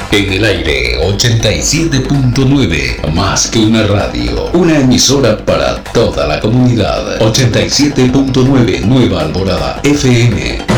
En el aire 87.9, más que una radio, una emisora para toda la comunidad. 87.9 Nueva Alborada FM.